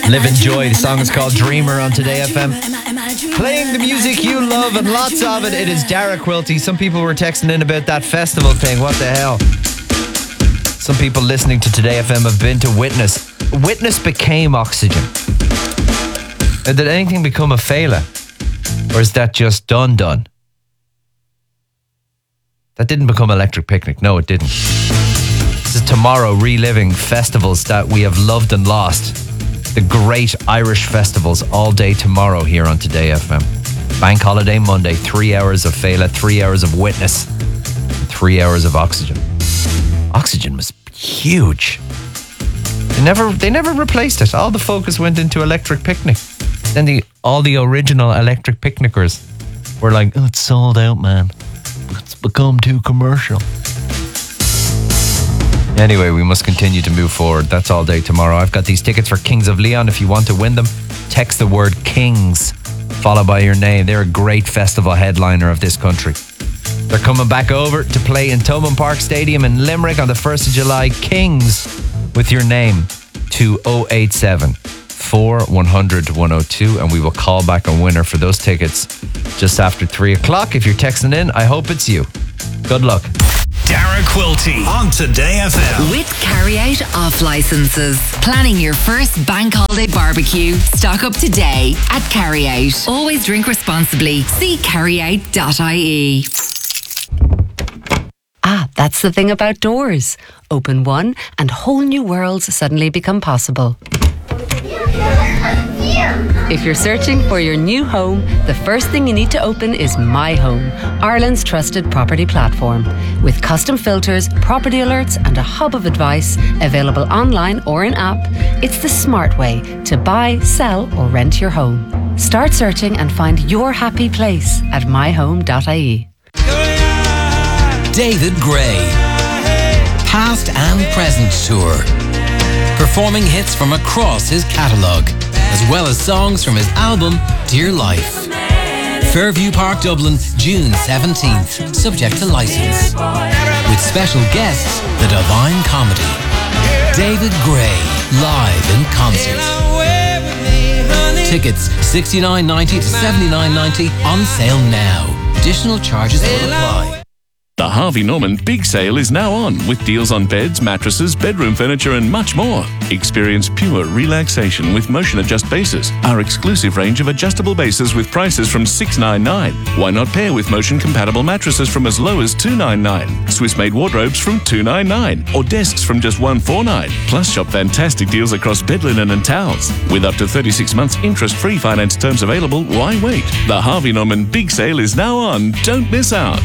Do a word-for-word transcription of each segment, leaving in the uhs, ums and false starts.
Live and Joy. The song is called Dreamer on Today F M. Playing the music you love and lots of it. It is Dara Quilty. Some people were texting in about that festival thing. What the hell? Some people listening to Today F M have been to Witness. Witness became Oxygen. Did anything become a Fela? Or is that just done done? That didn't become Electric Picnic. No, it didn't. This is Tomorrow reliving festivals that we have loved and lost. The great Irish festivals all day tomorrow here on Today F M. Bank Holiday Monday, three hours of Fela, three hours of Witness, three hours of Oxygen. Oxygen was huge. They never, they never replaced it. All the focus went into Electric Picnic. Then the all the original Electric Picnickers were like, oh, it's sold out, man. It's become too commercial. Anyway, we must continue to move forward. That's all day tomorrow. I've got these tickets for Kings of Leon. If you want to win them, text the word Kings, followed by your name. They're a great festival headliner of this country. They're coming back over to play in Thomond Park Stadium in Limerick on the first of July. Kings with your name to oh eight seven, four one hundred, one oh two, and we will call back a winner for those tickets just after three o'clock. If you're texting in, I hope it's you. Good luck. Dara Quilty on Today F M. With Carryout off licenses. Planning your first bank holiday barbecue? Stock up today at Carryout. Always drink responsibly. See carryout dot I E. Ah, that's the thing about doors. Open one and whole new worlds suddenly become possible. If you're searching for your new home, the first thing you need to open is My Home, Ireland's trusted property platform. With custom filters, property alerts and a hub of advice available online or in app, it's the smart way to buy, sell or rent your home. Start searching and find your happy place at my home dot I E. David Gray, past and present tour, performing hits from across his catalogue, as well as songs from his album Dear Life. Fairview Park, Dublin, June seventeenth, subject to licence. With special guests, The Divine Comedy. David Gray, live in concert. Tickets sixty-nine ninety to seventy-nine ninety, on sale now. Additional charges will apply. The Harvey Norman Big Sale is now on, with deals on beds, mattresses, bedroom furniture and much more. Experience pure relaxation with Motion Adjust bases, our exclusive range of adjustable bases with prices from six ninety-nine. Why not pair with motion-compatible mattresses from as low as two ninety-nine, Swiss-made wardrobes from two ninety-nine, or desks from just one forty-nine. Plus, shop fantastic deals across bed linen and towels. With up to thirty-six months interest-free finance terms available, why wait? The Harvey Norman Big Sale is now on. Don't miss out.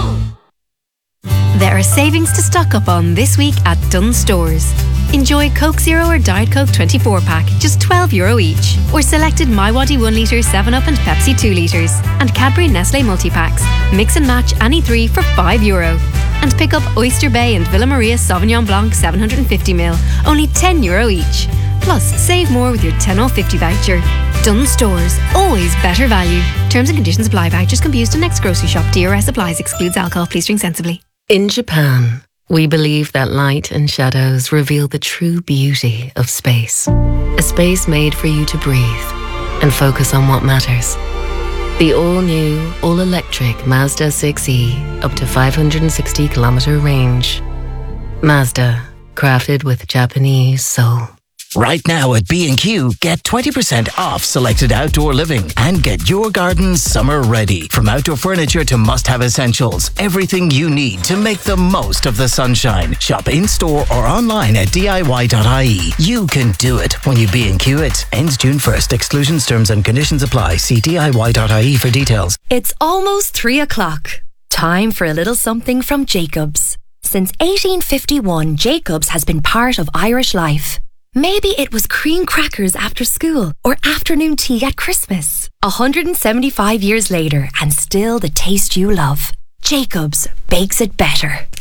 There are savings to stock up on this week at Dunnes Stores. Enjoy Coke Zero or Diet Coke twenty-four pack, just twelve euro each. Or selected MiWadi one litre, seven up and Pepsi two litres. And Cadbury Nestle multi-packs. Mix and match any three for five euro. And pick up Oyster Bay and Villa Maria Sauvignon Blanc seven hundred fifty milliliters, only ten euro each. Plus, save more with your ten off fifty voucher. Dunnes Stores, always better value. Terms and conditions apply. Vouchers can be used in next grocery shop. D R S applies, excludes alcohol. Please drink sensibly. In Japan, we believe that light and shadows reveal the true beauty of space. A space made for you to breathe and focus on what matters. The all-new, all-electric Mazda six E, up to five hundred sixty kilometer range. Mazda, crafted with Japanese soul. Right now at B and Q, get twenty percent off selected outdoor living and get your garden summer ready. From outdoor furniture to must-have essentials, everything you need to make the most of the sunshine. Shop in-store or online at D I Y dot I E. You can do it when you B and Q it. Ends June first. Exclusions, terms and conditions apply. See D I Y dot I E for details. It's almost three o'clock. Time for a little something from Jacobs. Since eighteen fifty-one, Jacobs has been part of Irish life. Maybe it was cream crackers after school or afternoon tea at Christmas. one hundred seventy-five years later and still the taste you love. Jacobs bakes it better.